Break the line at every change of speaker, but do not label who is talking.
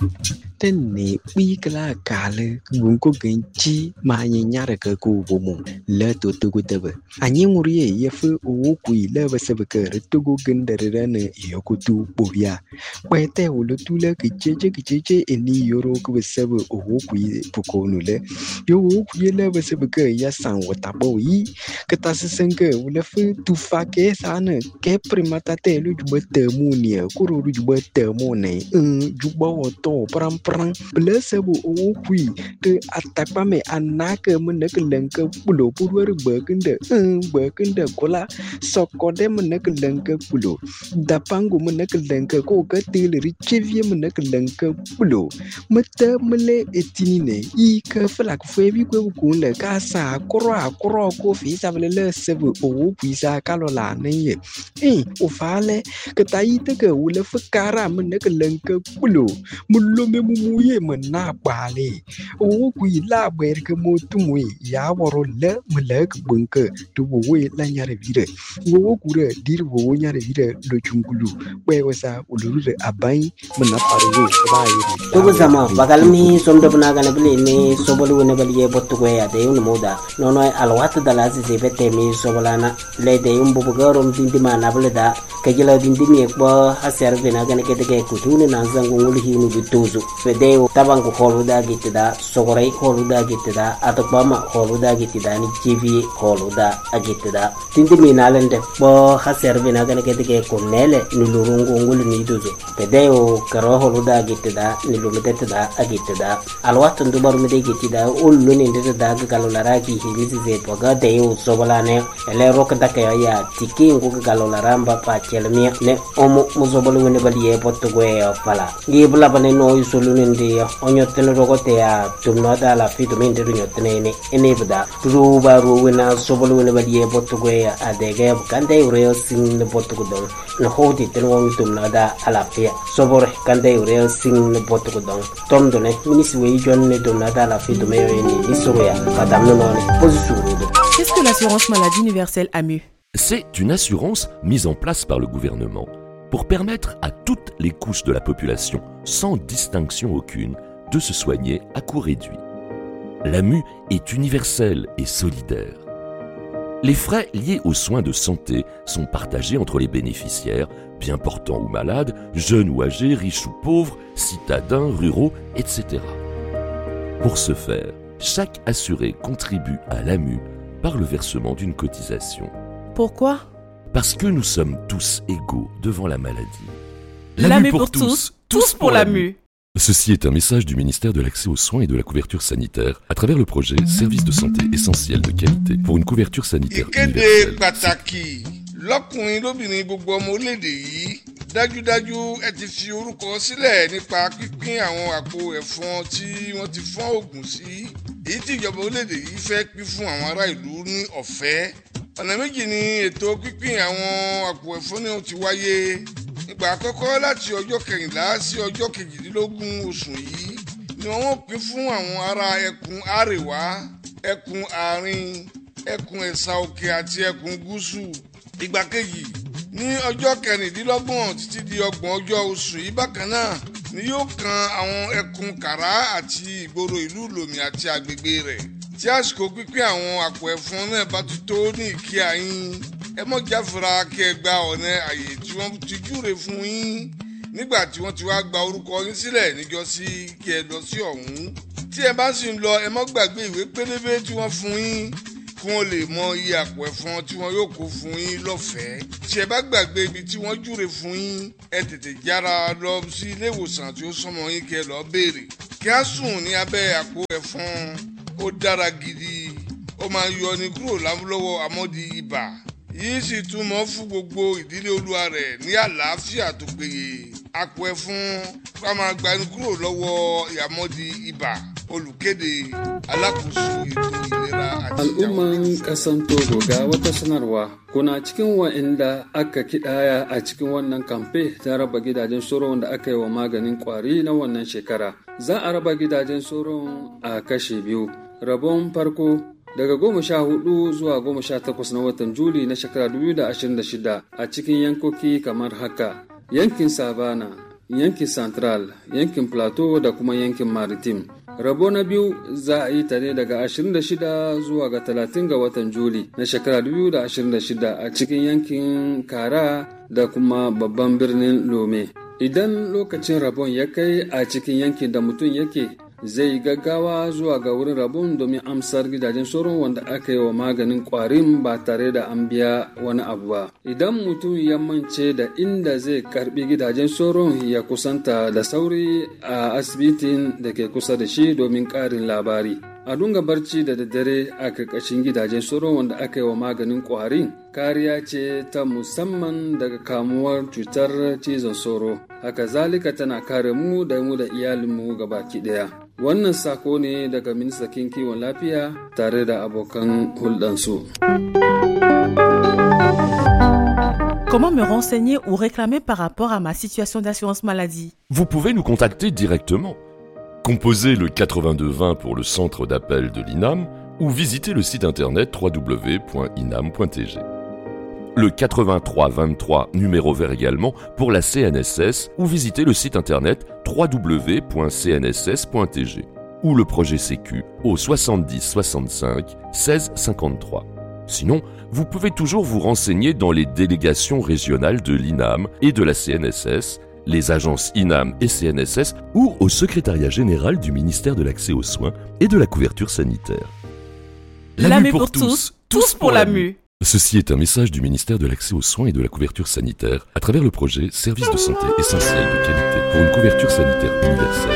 Tên nị quy cái là cả lơ gun ko genchi ma nyara ka ku bomu le to to go tebe anyi nguri ye fu o ku ile ba se ba ka to go gendere ne yo ku tu bobia ba te o le tu le ki cheche eni yoro ku ba se o ku pu ko no le yo o ku le ba se ba ka ya san wa ta bo yi ka ta se sen ka o le fu tu fa ke sa ne ke primata te lu ju ba te mu ni ku ro ju ba te mu ne ju ba o to pram blesse bu o kui te atakpa me anaka meneke lenke pulo purwer bekende kola sokode meneke lenke pulo dapangu meneke lenke ko katil richevie meneke lenke pulo mete mele etinine I ke flak febi ko ku le ka sa kro ko fi sa le sebu o kui sa kalola ne ye o fale ke taite ke o le fakara meneke lenke pulo mulo me muye mena bale o ku ila ber ke motumwe ya woro le mele ke bunke to we la nyare vire wo ku re dir wo nyare vire do chungulu we wasa uluru abai mena paru ba yi
to zama bagalmi somdo bana gana bile ne sobolu ne baliye botto ko ya de un moda nono alwat dala se bete mi sobolana le de un bubugarom dindima na bile da kajila dindimi ko haser bena gana ke de ku tunu na zangu ngul hinu bituzu fedeo tabangu holuda gitida sogorai holuda gitida atokbama holuda gitida ni jivi holuda agitida dindimi nalende bo haser bena gana ke de ko nele ni lurungu ngul ni duzu fedeo karo holuda gitida ni lumedetida agitida alwatun dubar mede gitida ullu ni ndeda galolara ki hilisi ze boga deo sobolane ele rokda kaya ya tiki ngu galolara mba pa chelmia ne omo muzobolu ne baliye botto goya fala ngi bula bane no isolu ndi onyotene rogote ya tumnoda la fitu mende nyotene ne enebda ruba ruwena sobolu ne baliye botto goya adege kande ureo sing ne botto godon no hodi ten won tumnoda ala fia sobor kande ureo sing ne botto godon tomdo ne minisi we jonne tumnoda la fitu me ni nisoya madame no ne position.
Qu'est-ce que l'assurance maladie universelle AMU?
C'est une assurance mise en place par le gouvernement pour permettre à toutes les couches de la population, sans distinction aucune, de se soigner à coût réduit. L'AMU est universelle et solidaire. Les frais liés aux soins de santé sont partagés entre les bénéficiaires, bien portants ou malades, jeunes ou âgés, riches ou pauvres, citadins, ruraux, etc. Pour ce faire, chaque assuré contribue à l'AMU par le versement d'une cotisation.
Pourquoi ?
Parce que nous sommes tous égaux devant la maladie.
L'AMU pour tous, tous pour l'AMU.
Ceci est un message du ministère de l'Accès aux soins et de la couverture sanitaire à travers le projet Service de santé essentiel de qualité pour une couverture sanitaire universelle.
Lọ́kùnrin lóbìnrin gbogbo ọmọ orílẹ̀-èdè yìí dájúdájú ẹ ti fi orúkọ sílẹ̀ nípa pínpín àwọn àpò ẹ̀fọn tí wọ́n ti fọ́n oògùn sí èyí tí ìjọba orílẹ̀-èdè yìí fẹ́ pín fún àwọn ará ìlú ní ọ̀fẹ́. Ọ̀nà méjì ni ètò pínpín àwọn àpò ẹ̀fọn náà ti wáyé. Ìgbà àkọ́kọ́ láti ọjọ́ 14 sí ọjọ́ 18 oṣù yìí ni wọ́n ó pín fún àwọn ará ẹkùn àríwá, ẹkùn àárín, ẹkùn ẹ̀sà òkè àti ẹkùn gúúsù. Ìgbà kejì ní ọjọ́ 16 títí di 30 ọjọ́ oṣù yìí bákan náà ni yóò kan àwọn ẹkùn kàrá àti ìgboro ìlú lòmì àti agbègbè rẹ̀. Tí àsìkò pínpín àwọn àpò ẹ̀fọn náà bá ti tó ní ìkíyà yín ẹ mọ̀ jáfara kí ẹ gba ọ̀nà àyè tí wọ́n ti júre fún yín nígbà tí wọ́n ti wá gba orúkọ yín sílẹ̀ níjọ́sí kí ẹ lọ sí ọ̀hún. Tí ẹ bá sì ń lọ ẹ mọ́ gbàgbé ìwé pélébé tí wọ́n fún yín kí wọ́n lè mọ iye àpò ẹ̀fọn tí wọ́n yóò kó fún yín lọ́fẹ̀ẹ́. Tí ẹ bá gbàgbé ibi tí wọ́n júre fún yín ẹ tètè jára lọ sí ilé ìwòsàn tí ó súnmọ́ yín kí ẹ lọ béèrè. Kí á sùn ní abẹ́ àpò ẹ̀fọn ó dára gidi ó máa ń yọni kúrò lọ́wọ́ àmọ́dí ibà yìí sì túmọ̀ fún gbogbo ìdílé olúwa rẹ̀ ní àlàáfíà tó péye. Àpò ẹ̀fọn ká máa gbani kúrò lọ́wọ́ ìyàmọ́dí ibà. Olùkéde alákòóso ètò ìlera àti
al'umman kasan Togo ga wata sanarwa kuna cikin wa'inda aka kidaya a cikin wannan kamfe ta raba gidajen soron da aka yi wa maganin kwari na wannan shekara. Za a raba gidajen soron a kashe biyu. Rabon farko daga 14 zuwa 18 na watan Juli na shekara 2026 a cikin yankoki kamar haka: yankin Savana, yankin Central, yankin Plateau da kuma yankin Maritime. Rabo na biyu za a yi ta ne daga 26 zuwa ga 30 ga watan Juli na shekara 2026 a cikin yankin Kara da kuma babban birnin Lome. Idan lokacin rabon ya kai a cikin yankin da mutum yake, zai gaggawa zuwa ga wurin rabon domin amsar gidajen sauron wanda aka yi wa maganin kwarin ba tare da an biya wani abu ba. Idan mutum ya mance da inda zai karbi gidajen sauron, ya kusanta da sauri a asibitin da ke kusa da shi domin karin labari. A dunga barci da daddare a karkashin gidajen sauron wanda aka yi wa maganin kwarin kariya ce ta musamman daga kamuwar cutar cizon sauro. Haka zalika tana kare mu da iyalinmu gabaki daya. Wannan sako ne daga ministan kiwon lafiya tare da abokan hulɗansu.
Comment me renseigner ou réclamer par rapport à ma situation d'assurance maladie?
Vous pouvez nous contacter directement. Composez le 8220 pour le centre d'appel de l'INAM ou visitez le site internet www.inam.tg. Le 8323 numéro vert également pour la CNSS ou visitez le site internet www.cnss.tg ou le projet Sécu au 70 65 16 53. Sinon, vous pouvez toujours vous renseigner dans les délégations régionales de l'INAM et de la CNSS, les agences INAM et CNSS ou au secrétariat général du ministère de l'Accès aux soins et de la couverture sanitaire.
La mue pour tous, tous pour la mue.
Ceci est un message du ministère de l'Accès aux soins et de la couverture sanitaire à travers le projet Services de santé essentiels de qualité pour une couverture sanitaire universelle.